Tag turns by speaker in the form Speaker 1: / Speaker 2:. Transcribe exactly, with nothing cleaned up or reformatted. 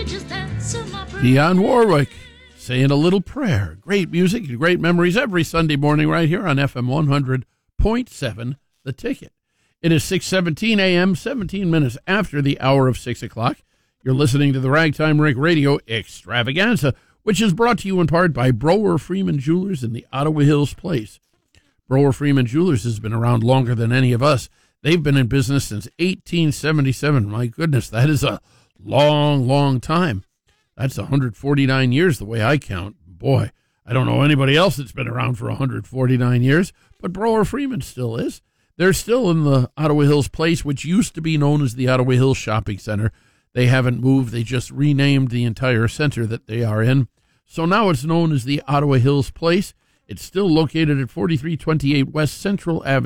Speaker 1: Dionne Warwick saying a little prayer. Great music, great memories every Sunday morning right here on F M one hundred point seven, The Ticket. It is six seventeen a.m., seventeen minutes after the hour of six o'clock. You're listening to the Ragtime Rick Radio Extravaganza, which is brought to you in part by Brower Freeman Jewelers in the Ottawa Hills Place. Brower Freeman Jewelers has been around longer than any of us. They've been in business since eighteen seventy-seven. My goodness, that is a long, long time. That's one hundred forty-nine years the way I count. Boy, I don't know anybody else that's been around for one hundred forty-nine years, but Brower Freeman still is. They're still in the Ottawa Hills Place, which used to be known as the Ottawa Hills Shopping Center. They haven't moved. They just renamed the entire center that they are in. So now it's known as the Ottawa Hills Place. It's still located at forty-three twenty-eight West Central Avenue.